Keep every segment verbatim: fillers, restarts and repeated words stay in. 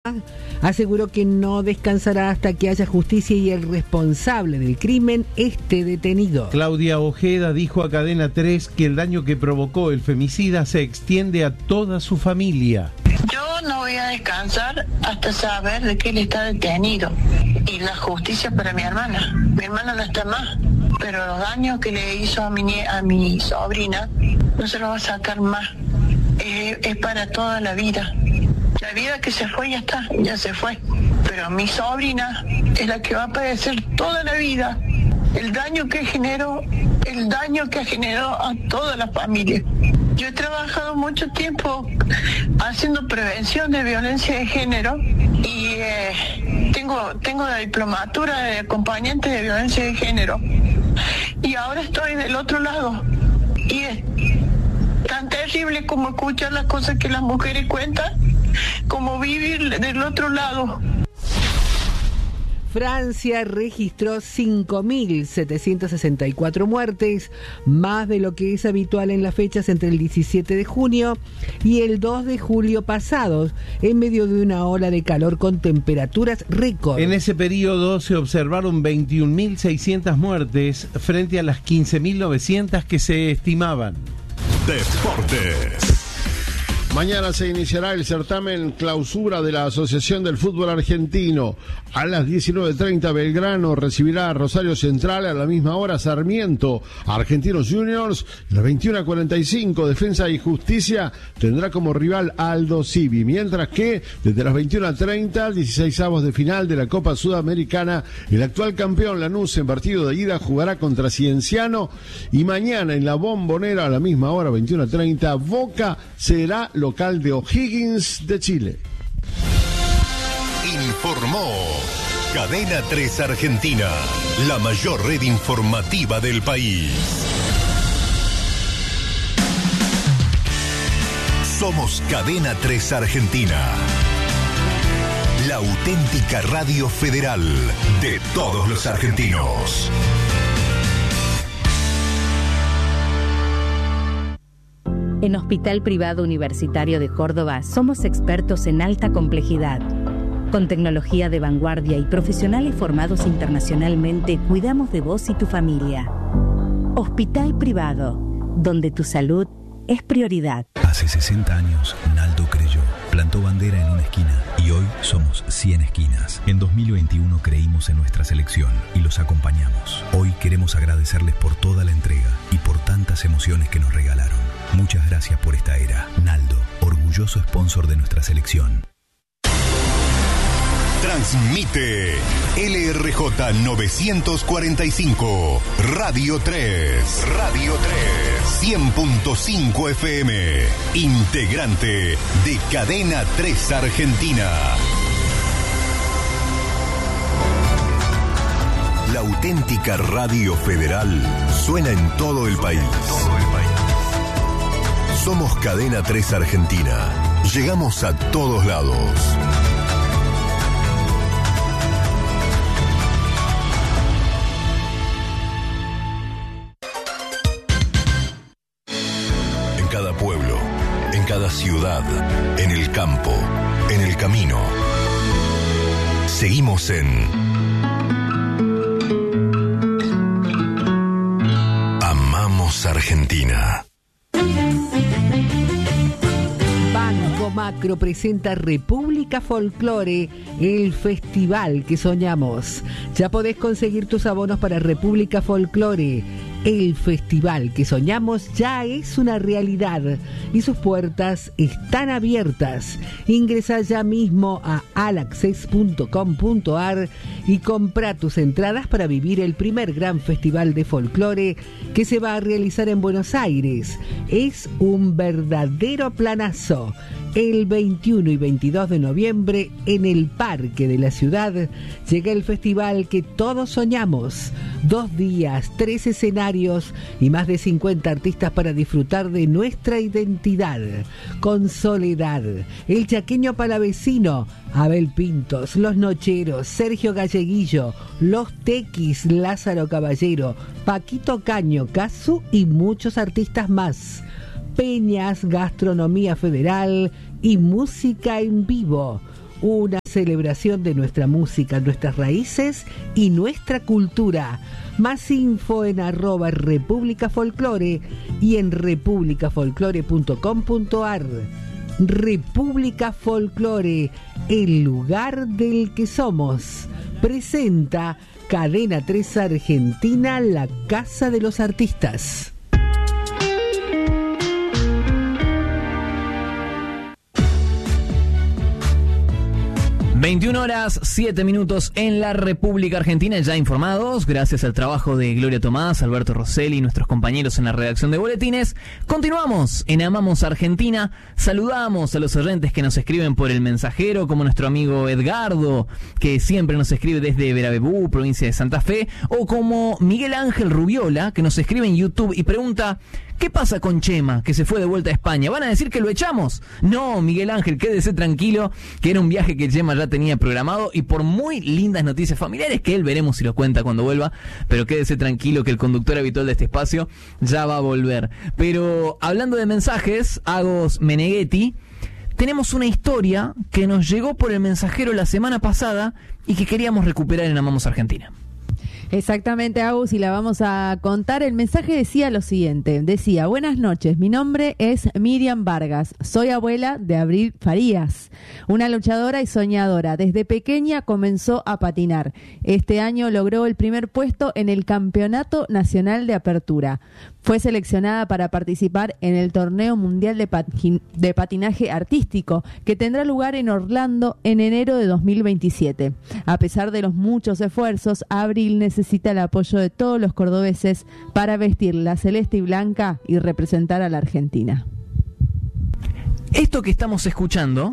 aseguró que no descansará hasta que haya justicia y el responsable del crimen esté detenido. Claudia Ojeda dijo a Cadena tres que el daño que provocó el femicida se extiende a toda su familia. Yo no voy a descansar hasta saber de que él está detenido y la justicia para mi hermana. Mi hermana no está más, pero los daños que le hizo a mi, nie- a mi sobrina no se los va a sacar más. Eh, es para toda la vida. La vida que se fue ya está, ya se fue. Pero mi sobrina es la que va a padecer toda la vida el daño que generó, el daño que generó a toda la familia. Yo he trabajado mucho tiempo haciendo prevención de violencia de género y eh, tengo, tengo la diplomatura de acompañante de violencia de género. Y ahora estoy del otro lado. Y es tan terrible como escuchar las cosas que las mujeres cuentan, como vivir del otro lado. Francia registró cinco mil setecientas sesenta y cuatro muertes, más de lo que es habitual en las fechas entre el diecisiete de junio y el dos de julio pasados, en medio de una ola de calor con temperaturas récord. En ese periodo se observaron veintiún mil seiscientas muertes frente a las quince mil novecientas que se estimaban. Deportes. Mañana se iniciará el certamen clausura de la Asociación del Fútbol Argentino. A las diecinueve treinta Belgrano recibirá a Rosario Central, a la misma hora Sarmiento, Argentinos Juniors. A las veintiuna cuarenta y cinco Defensa y Justicia tendrá como rival a Aldo Civi. Mientras que desde las veintiuna treinta, dieciseisavos de final de la Copa Sudamericana, el actual campeón Lanús en partido de ida jugará contra Cienciano. Y mañana en la Bombonera a la misma hora, veintiuna treinta, Boca será local de O'Higgins de Chile. Informó Cadena tres Argentina, la mayor red informativa del país. Somos Cadena tres Argentina, la auténtica radio federal de todos los argentinos. En Hospital Privado Universitario de Córdoba somos expertos en alta complejidad. Con tecnología de vanguardia y profesionales formados internacionalmente, cuidamos de vos y tu familia. Hospital Privado, donde tu salud es prioridad. Hace sesenta años, Naldo creyó, plantó bandera en una esquina y hoy somos cien esquinas. En dos mil veintiuno creímos en nuestra selección y los acompañamos. Hoy queremos agradecerles por toda la entrega y por tantas emociones que nos regalaron. Muchas gracias por esta era. Naldo, orgulloso sponsor de nuestra selección. Transmite L R J novecientos cuarenta y cinco, Radio tres. Radio tres. cien punto cinco F M. Integrante de Cadena tres Argentina. La auténtica radio federal suena en todo el país. Somos Cadena tres Argentina. Llegamos a todos lados. En cada pueblo, en cada ciudad, en el campo, en el camino. Seguimos en Amamos Argentina. Banco Macro presenta República Folklore, el festival que soñamos. Ya podés conseguir tus abonos para República Folklore. El festival que soñamos ya es una realidad y sus puertas están abiertas. Ingresa ya mismo a alaccess punto com punto ar y compra tus entradas para vivir el primer gran festival de folclore que se va a realizar en Buenos Aires. Es un verdadero planazo. El veintiuno y veintidós de noviembre, en el Parque de la Ciudad, llega el festival que todos soñamos. Dos días, tres escenarios y más de cincuenta artistas para disfrutar de nuestra identidad. Con Soledad, El Chaqueño Palavecino, Abel Pintos, Los Nocheros, Sergio Galleguillo, Los Tequis, Lázaro Caballero, Paquito Caño, Casu y muchos artistas más. Peñas, gastronomía federal y música en vivo. Una celebración de nuestra música, nuestras raíces y nuestra cultura. Más info en arroba República Folclore y en república folclore punto com punto ar. República Folclore, el lugar del que somos. Presenta Cadena tres Argentina, la Casa de los Artistas. veintiuna horas, siete minutos en la República Argentina, ya informados, gracias al trabajo de Gloria Tomás, Alberto Rosselli y nuestros compañeros en la redacción de boletines. Continuamos en Amamos Argentina, saludamos a los oyentes que nos escriben por el mensajero, como nuestro amigo Edgardo, que siempre nos escribe desde Verabebú, provincia de Santa Fe, o como Miguel Ángel Rubiola, que nos escribe en YouTube y pregunta: ¿qué pasa con Chema, que se fue de vuelta a España? ¿Van a decir que lo echamos? No, Miguel Ángel, quédese tranquilo, que era un viaje que Chema ya tenía programado y por muy lindas noticias familiares, que él veremos si lo cuenta cuando vuelva, pero quédese tranquilo que el conductor habitual de este espacio ya va a volver. Pero hablando de mensajes, Agos Meneghetti, tenemos una historia que nos llegó por el mensajero la semana pasada y que queríamos recuperar en Amamos Argentina. Exactamente, Agus, y la vamos a contar. El mensaje decía lo siguiente, decía: buenas noches, mi nombre es Miriam Vargas, soy abuela de Abril Farías, una luchadora y soñadora. Desde pequeña comenzó a patinar. Este año logró el primer puesto en el Campeonato Nacional de Apertura. Fue seleccionada para participar en el Torneo Mundial de, Patin- de Patinaje Artístico, que tendrá lugar en Orlando en enero de dos mil veintisiete. A pesar de los muchos esfuerzos, Abril necesita el apoyo de todos los cordobeses para vestir la celeste y blanca y representar a la Argentina. Esto que estamos escuchando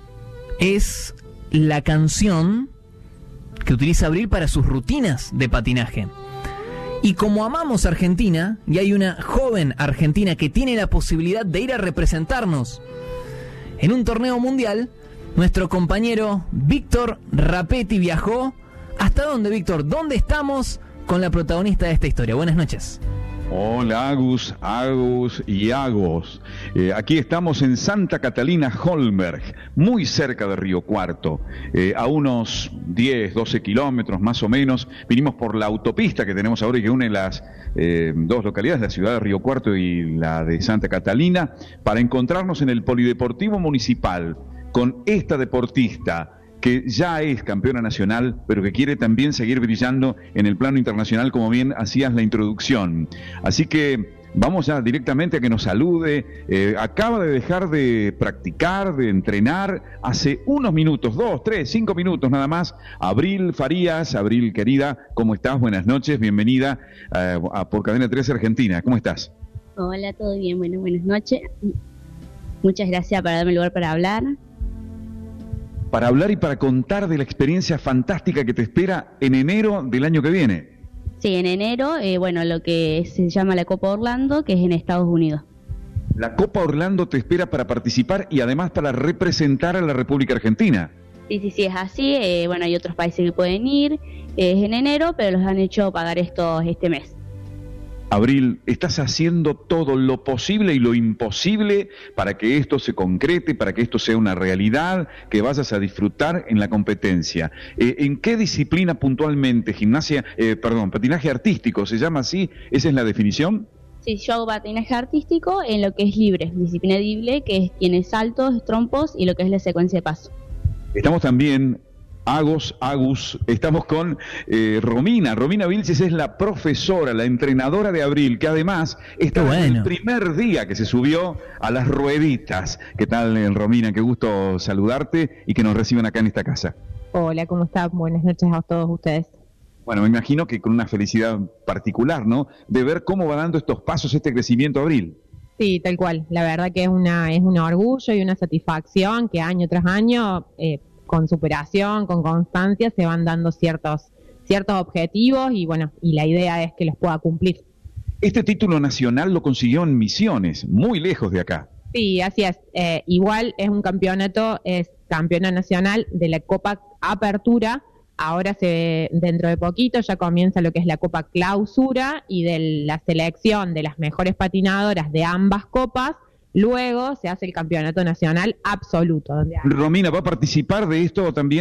es la canción que utiliza Abril para sus rutinas de patinaje. Y como amamos Argentina, y hay una joven argentina que tiene la posibilidad de ir a representarnos en un torneo mundial, nuestro compañero Víctor Rapetti viajó. ¿Hasta dónde, Víctor? ¿Dónde estamos con la protagonista de esta historia? Buenas noches. Hola, Agus, Agus y Agos. Eh, aquí estamos en Santa Catalina Holmberg, muy cerca de Río Cuarto, eh, a unos diez, doce kilómetros más o menos. Vinimos por la autopista que tenemos ahora y que une las eh, dos localidades, la ciudad de Río Cuarto y la de Santa Catalina, para encontrarnos en el Polideportivo Municipal con esta deportista que ya es campeona nacional, pero que quiere también seguir brillando en el plano internacional, como bien hacías la introducción. Así que vamos ya directamente a que nos salude. Eh, acaba de dejar de practicar, de entrenar, hace unos minutos, dos, tres, cinco minutos nada más. Abril Farías. Abril, querida, ¿cómo estás? Buenas noches, bienvenida eh, a por Cadena tres Argentina. ¿Cómo estás? Hola, todo bien, bueno, buenas noches. Muchas gracias por darme el lugar para hablar. Para hablar y para contar de la experiencia fantástica que te espera en enero del año que viene. Sí, en enero, eh, bueno, lo que se llama la Copa Orlando, que es en Estados Unidos. La Copa Orlando te espera para participar y además para representar a la República Argentina. Sí, sí, sí, es así. Eh, bueno, hay otros países que pueden ir, eh, es en enero, pero los han hecho pagar estos este mes. Abril, estás haciendo todo lo posible y lo imposible para que esto se concrete, para que esto sea una realidad, que vayas a disfrutar en la competencia. Eh, ¿En qué disciplina puntualmente? Gimnasia, eh, perdón, patinaje artístico, ¿se llama así? ¿Esa es la definición? Sí, yo hago patinaje artístico en lo que es libre, disciplina libre, que es, tiene saltos, trompos y lo que es la secuencia de paso. Estamos también... Agos, Agus, estamos con eh, Romina. Romina Vilches es la profesora, la entrenadora de Abril, que además está bueno. en el primer día que se subió a las rueditas. ¿Qué tal, eh, Romina? Qué gusto saludarte y que nos reciban acá en esta casa. Hola, ¿cómo están? Buenas noches a todos ustedes. Bueno, me imagino que con una felicidad particular, ¿no? De ver cómo va dando estos pasos, este crecimiento, Abril. Sí, tal cual. La verdad que es una es un orgullo y una satisfacción que año tras año... Eh, con superación, con constancia, se van dando ciertos ciertos objetivos y bueno, y la idea es que los pueda cumplir. Este título nacional lo consiguió en Misiones, muy lejos de acá. Sí, así es. Eh, igual es un campeonato, es campeona nacional de la Copa Apertura. Ahora se dentro de poquito ya comienza lo que es la Copa Clausura y de la selección de las mejores patinadoras de ambas copas. Luego se hace el campeonato nacional absoluto. Donde hay... Romina, ¿va a participar de esto también?